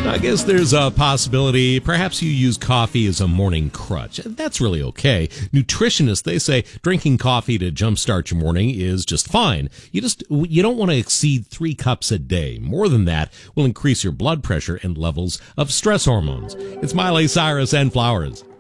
I guess there's a possibility perhaps you use coffee as a morning crutch. That's really okay. Nutritionists, they say drinking coffee to jumpstart your morning is just fine. You don't want to exceed 3 cups a day. More than that will increase your blood pressure and levels of stress hormones. It's Miley Cyrus and Flowers.